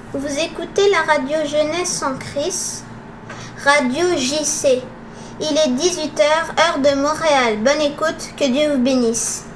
Vous écoutez la radio Jeunesse en Christ, radio JC. Il est 18h, heure de Montréal. Bonne écoute, que Dieu vous bénisse.